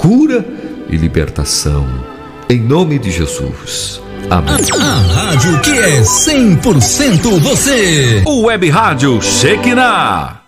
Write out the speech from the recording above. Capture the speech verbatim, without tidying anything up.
cura e libertação. Em nome de Jesus. Amém. A, a rádio que é cem por cento você. O Web Rádio Shekinah.